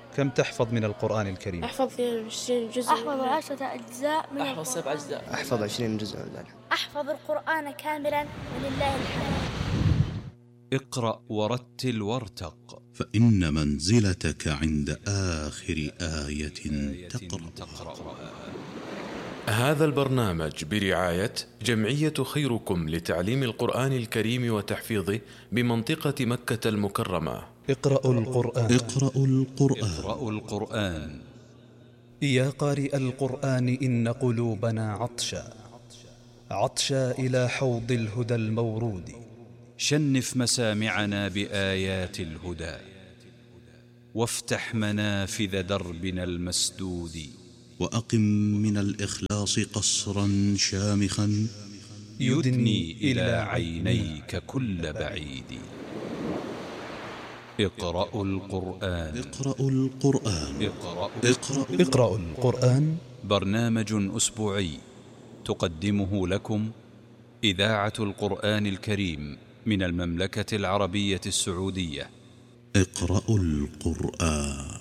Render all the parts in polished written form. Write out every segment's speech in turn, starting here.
كم تحفظ من القرآن الكريم؟ أحفظ 20 جزء. أحفظ 10 أجزاء من أحفظ 7 أجزاء. أحفظ 20 جزء من ذلك. أحفظ القرآن كاملا ولله الحمد. اقرأ ورتل وارتق، فإن منزلتك عند آخر آية تقرأها. هذا البرنامج برعاية جمعية خيركم لتعليم القرآن الكريم وتحفيظه بمنطقة مكة المكرمة. اقرأوا القرآن. اقرأوا القرآن. اقرأوا القرآن. يا قارئ القرآن إن قلوبنا عطشا إلى حوض الهدى المورود. شنف مسامعنا بآيات الهدى، وافتح منافذ دربنا المسدود. وأقم من الإخلاص قصرا شامخا يدني إلى عينيك كل بعيد. اقرأوا القرآن. اقرأوا القرآن. اقرأوا القرآن. برنامج أسبوعي تقدمه لكم إذاعة القرآن الكريم من المملكة العربية السعودية. اقرأوا القرآن.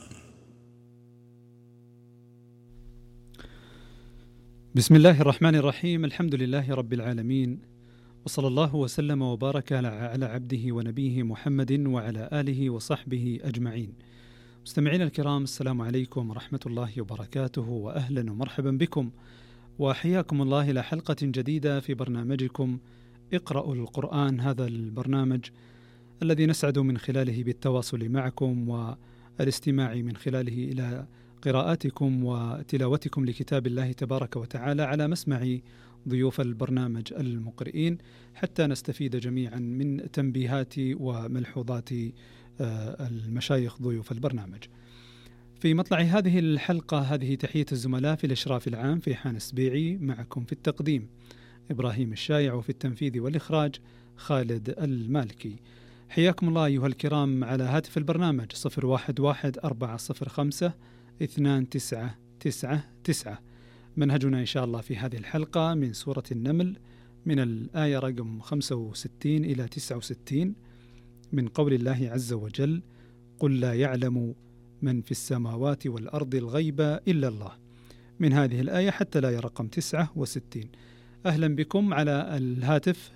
بسم الله الرحمن الرحيم. الحمد لله رب العالمين، وصلى الله وسلم وبارك على عبده ونبيه محمد وعلى آله وصحبه أجمعين. مستمعين الكرام، السلام عليكم ورحمة الله وبركاته، وأهلا ومرحبا بكم وحياكم الله إلى حلقة جديدة في برنامجكم اقرأوا القرآن. هذا البرنامج الذي نسعد من خلاله بالتواصل معكم والاستماع من خلاله إلى قراءاتكم وتلاوتكم لكتاب الله تبارك وتعالى على مسمع ضيوف البرنامج المقرئين، حتى نستفيد جميعا من تنبيهات وملحوظات المشايخ ضيوف البرنامج. في مطلع هذه الحلقة هذه تحية الزملاء في الإشراف العام في حان السبيعي، معكم في التقديم إبراهيم الشايع، وفي التنفيذ والإخراج خالد المالكي. حياكم الله أيها الكرام على هاتف البرنامج 011-405-2999. منهجنا إن شاء الله في هذه الحلقة من سورة النمل من الآية رقم 65 إلى 69 من قول الله عز وجل: قل لا يعلم من في السماوات والأرض الغيب إلا الله، من هذه الآية حتى الآية رقم 69. أهلا بكم على الهاتف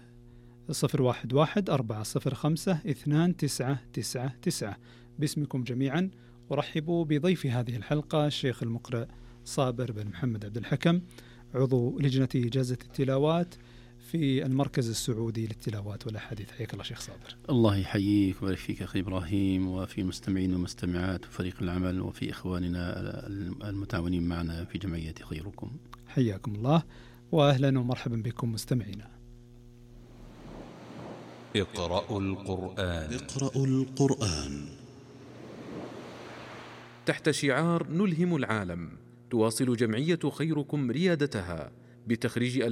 011-405-2999 باسمكم جميعا. ورحبوا بضيف هذه الحلقة الشيخ المقرئ صابر بن محمد عبد الحكم، عضو لجنة إجازة التلاوات في المركز السعودي للتلاوات والأحاديث. حياك الله شيخ صابر. الله يحييك ويبارك فيك أخي إبراهيم، وفي المستمعين والمستمعات وفريق العمل وفي إخواننا المتعاونين معنا في جمعية خيركم. حياكم الله وأهلا ومرحبا بكم مستمعينا. اقرأوا القرآن. اقرأوا القرآن. تحت شعار نلهم العالم، تواصل جمعية خيركم ريادتها بتخريج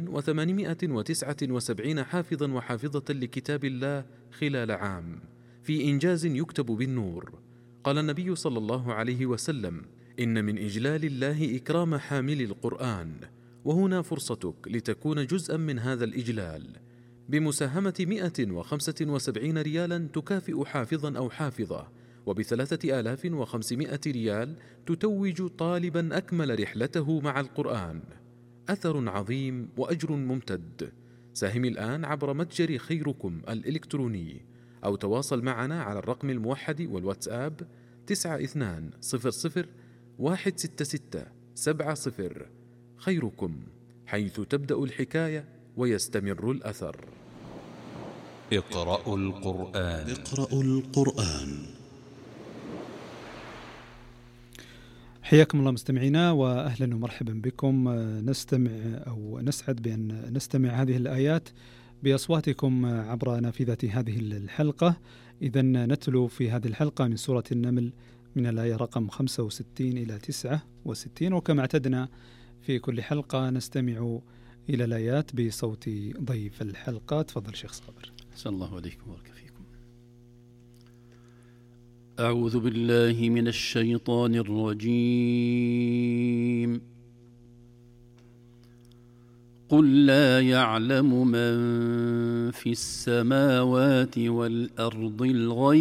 2879 حافظا وحافظة لكتاب الله خلال عام، في إنجاز يكتب بالنور. قال النبي صلى الله عليه وسلم: إن من إجلال الله إكرام حامل القرآن، وهنا فرصتك لتكون جزءا من هذا الإجلال بمساهمة 175 ريالا تكافئ حافظا أو حافظة، وب3500 ريال تتوج طالبا أكمل رحلته مع القرآن. أثر عظيم وأجر ممتد. ساهم الآن عبر متجر خيركم الإلكتروني، أو تواصل معنا على الرقم الموحد والواتساب 9200-166-70. خيركم، حيث تبدأ الحكاية ويستمر الأثر. اقرأوا القرآن. اقرأوا القرآن. حياكم الله مستمعينا وأهلا ومرحبا بكم. نستمع أو نسعد بأن نستمع هذه الآيات بأصواتكم عبر نافذة هذه الحلقة. إذن نتلو في هذه الحلقة من سورة النمل من الآية رقم 65 إلى 69، وكما اعتدنا في كل حلقة نستمع إلى الآيات بصوت ضيف الحلقة. تفضل شيخ صابر. أسأل الله عليكم وبارك فيكم. أعوذ بالله من الشيطان الرجيم. قل لا يعلم من في السماوات والأرض الغيب